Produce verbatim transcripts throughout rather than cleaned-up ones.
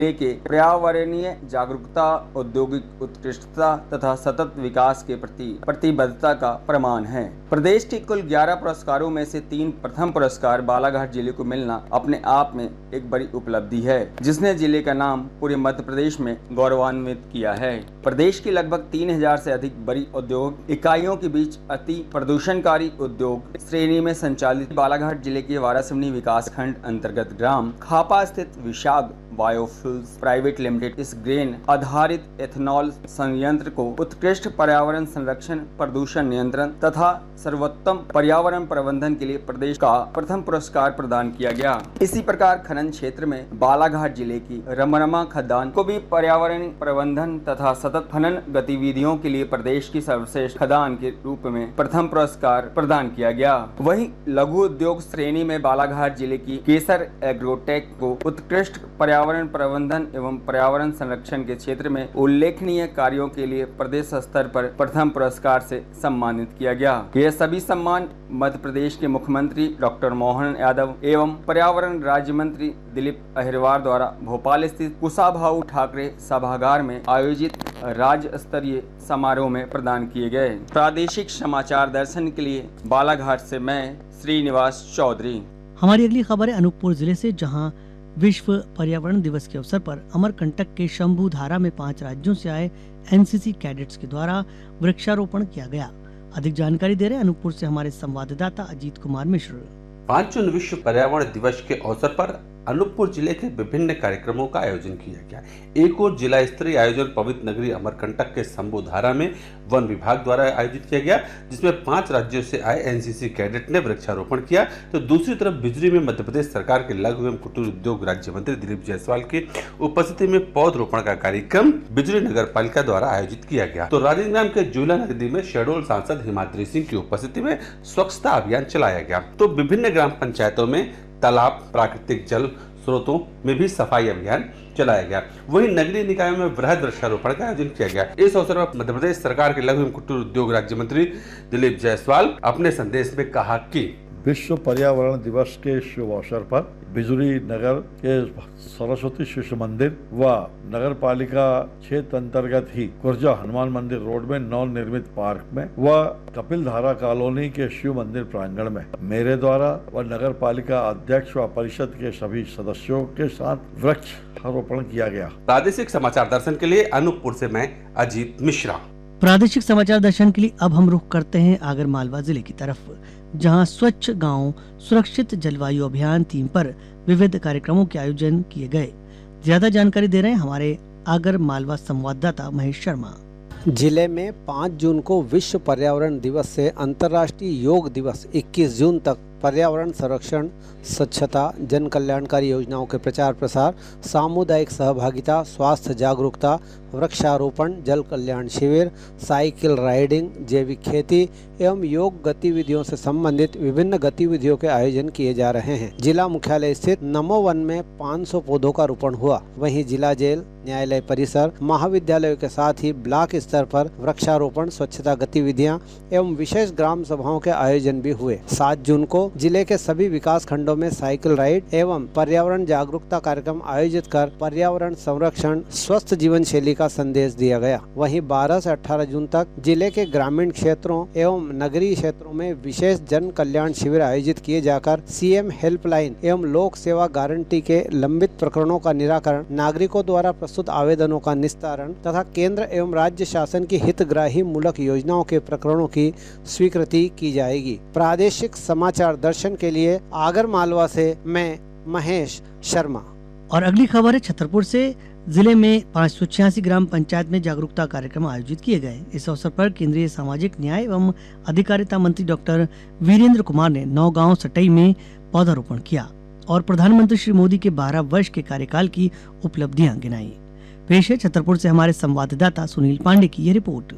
के पर्यावरणीय जागरूकता, औद्योगिक उत्कृष्टता तथा सतत विकास के प्रति प्रतिबद्धता का प्रमाण है। प्रदेश के कुल ग्यारह पुरस्कारों में से तीन प्रथम पुरस्कार बालाघाट जिले को मिलना अपने आप में एक बड़ी उपलब्धि है, जिसने जिले का नाम पूरे मध्य प्रदेश में गौरवान्वित किया है। प्रदेश की लगभग तीन हजार से अधिक बड़ी उद्योग इकाइयों के बीच अति प्रदूषणकारी उद्योग श्रेणी में संचालित बालाघाट जिले के वारासिवनी विकास खंड अंतर्गत ग्राम खापा स्थित विशाग बायोफ्यूल्स प्राइवेट लिमिटेड इस ग्रेन आधारित एथेनॉल संयंत्र को उत्कृष्ट पर्यावरण संरक्षण, प्रदूषण नियंत्रण तथा सर्वोत्तम पर्यावरण प्रबंधन के लिए प्रदेश का प्रथम पुरस्कार प्रदान किया गया। इसी प्रकार खनन क्षेत्र में बालाघाट जिले की रमरमा खदान को भी पर्यावरण प्रबंधन तथा सतत खनन गतिविधियों के लिए प्रदेश की सर्वश्रेष्ठ खदान के रूप में प्रथम पुरस्कार प्रदान किया गया। वहीं लघु उद्योग श्रेणी में बालाघाट जिले की केसर एग्रोटेक को उत्कृष्ट पर्यावरण प्रबंधन एवं पर्यावरण संरक्षण के क्षेत्र में उल्लेखनीय कार्यों के लिए प्रदेश स्तर पर प्रथम पुरस्कार से सम्मानित किया गया। ये सभी सम्मान मध्य प्रदेश के मुख्यमंत्री डॉक्टर मोहन यादव एवं पर्यावरण राज्य मंत्री दिलीप अहिरवार द्वारा भोपाल स्थित कुशाभाऊ ठाकरे सभागार में आयोजित राज्य स्तरीय समारोह में प्रदान किए गए। प्रादेशिक समाचार दर्शन के लिए बालाघाट से मैं श्रीनिवास चौधरी। हमारी अगली खबर है अनूपपुर जिले से, जहां विश्व पर्यावरण दिवस के अवसर पर अमरकंटक के शंभू धारा में पांच राज्यों से आए एनसीसी कैडेट्स के द्वारा वृक्षारोपण किया गया। अधिक जानकारी दे रहे हैं अनूपपुर से हमारे संवाददाता अजीत कुमार मिश्र। पांच जून विश्व पर्यावरण दिवस के अवसर पर अनूपपुर जिले के विभिन्न कार्यक्रमों का आयोजन किया गया। एक और जिला स्तरीय आयोजन पवित्र नगरी अमरकंटक के शंभू धारा में वन विभाग द्वारा आयोजित किया गया, जिसमें पांच राज्यों से आए एनसीसी कैडेट ने वृक्षारोपण किया। तो दूसरी तरफ बिजली में मध्य प्रदेश सरकार के लघु एवं कुटीर उद्योग राज्य मंत्री दिलीप जायसवाल की उपस्थिति में पौधरोपण का कार्यक्रम बिजली नगर पालिका द्वारा आयोजित किया गया। तो राजेंद्र के जूला नदी में शहडोल सांसद हिमाद्री सिंह की उपस्थिति में स्वच्छता अभियान चलाया गया। तो विभिन्न ग्राम पंचायतों में तालाब, प्राकृतिक जल स्रोतों में भी सफाई अभियान चलाया गया। वहीं नगरीय निकायों में वृहद वृक्षारोपण का आयोजन किया गया। इस अवसर पर मध्य प्रदेश सरकार के लघु एवं कुटीर उद्योग राज्य मंत्री दिलीप जायसवाल अपने संदेश में कहा कि विश्व पर्यावरण दिवस के शुभ अवसर पर बिजुली नगर के सरस्वती शिशु मंदिर व नगर पालिका क्षेत्र अंतर्गत ही कुर्जा हनुमान मंदिर रोड में नव निर्मित पार्क में व कपिल धारा कॉलोनी के शिव मंदिर प्रांगण में मेरे द्वारा व नगर पालिका अध्यक्ष व परिषद के सभी सदस्यों के साथ वृक्षारोपण किया गया। प्रादेशिक समाचार दर्शन के लिए अनूपपुर से मैं अजीत मिश्रा। प्रादेशिक समाचार दर्शन के लिए अब हम रुख करते हैं आगर मालवा जिले की तरफ, जहां स्वच्छ गांव सुरक्षित जलवायु अभियान थीम पर विविध कार्यक्रमों के आयोजन किए गए। ज्यादा जानकारी दे रहे हैं हमारे आगर मालवा संवाददाता महेश शर्मा। जिले में पाँच जून को विश्व पर्यावरण दिवस से अंतर्राष्ट्रीय योग दिवस इक्कीस जून तक पर्यावरण संरक्षण, स्वच्छता, जन कल्याणकारी योजनाओं के प्रचार प्रसार, सामुदायिक सहभागिता, स्वास्थ्य जागरूकता, वृक्षारोपण, जल कल्याण शिविर, साइकिल राइडिंग, जैविक खेती एवं योग गतिविधियों से संबंधित विभिन्न गतिविधियों के आयोजन किए जा रहे हैं। जिला मुख्यालय स्थित नमो वन में पाँच सौ पौधों का रोपण हुआ। वहीं जिला जेल, न्यायालय परिसर, महाविद्यालयों के साथ ही ब्लॉक स्तर पर वृक्षारोपण, स्वच्छता गतिविधियां एवं विशेष ग्राम सभाओं के आयोजन भी हुए। सात जून को जिले के सभी विकास खंडों में साइकिल राइड एवं पर्यावरण जागरूकता कार्यक्रम आयोजित कर पर्यावरण संरक्षण, स्वस्थ जीवन शैली का संदेश दिया गया। वहीं बारह से अठारह जून तक जिले के ग्रामीण क्षेत्रों एवं नगरीय क्षेत्रों में विशेष जन कल्याण शिविर आयोजित किए जाकर सीएम हेल्पलाइन एवं लोक सेवा गारंटी के लंबित प्रकरणों का निराकरण, नागरिकों द्वारा प्रस्तुत आवेदनों का निस्तारण तथा केंद्र एवं राज्य शासन की हितग्राही मूलक योजनाओं के प्रकरणों की स्वीकृति की जाएगी। प्रादेशिक समाचार दर्शन के लिए आगर मालवा से मैं महेश शर्मा। और अगली खबर है छतरपुर से। जिले में पाँच सौ छियासी ग्राम पंचायत में जागरूकता कार्यक्रम आयोजित किए गए। इस अवसर पर केंद्रीय सामाजिक न्याय एवं अधिकारिता मंत्री डॉक्टर वीरेंद्र कुमार ने नौगांव सटई में पौधारोपण किया और प्रधानमंत्री श्री मोदी के बारह वर्ष के कार्यकाल की उपलब्धियां गिनाई। पेश है छतरपुर से हमारे संवाददाता सुनील पांडे की ये रिपोर्ट।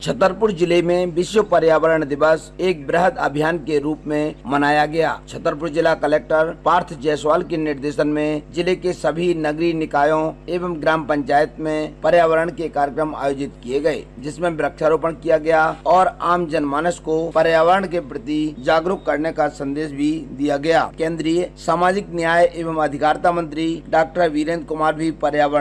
छतरपुर जिले में विश्व पर्यावरण दिवस एक बृहद अभियान के रूप में मनाया गया। छतरपुर जिला कलेक्टर पार्थ जायसवाल के निर्देशन में जिले के सभी नगरीय निकायों एवं ग्राम पंचायत में पर्यावरण के कार्यक्रम आयोजित किए गए, जिसमें वृक्षारोपण किया गया और आम जनमानस को पर्यावरण के प्रति जागरूक करने का संदेश भी दिया गया। केंद्रीय सामाजिक न्याय एवं अधिकारिता मंत्री डॉक्टर वीरेंद्र कुमार भी पर्यावरण